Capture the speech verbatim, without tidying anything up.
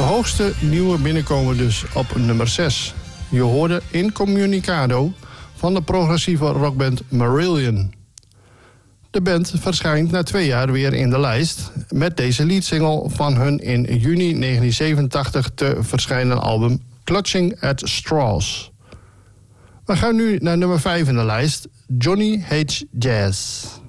hoogste nieuwe binnenkomen dus op nummer zes. Je hoorde Incommunicado van de progressieve rockband Marillion. De band verschijnt na twee jaar weer in de lijst met deze leadsingle van hun in juni negentien zevenentachtig te verschijnen album Clutching at Straws. We gaan nu naar nummer vijf in de lijst, Johnny Hates Jazz.